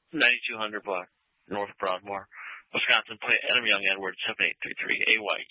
9200 block, North Broadmoor, Wisconsin. Play Adam Young Edwards 7833 AY.